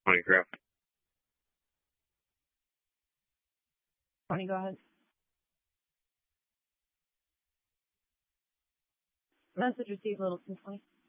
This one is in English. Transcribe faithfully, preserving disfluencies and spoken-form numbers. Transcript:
Tony Griff. Tony, go ahead. Message received, Littleton twenty.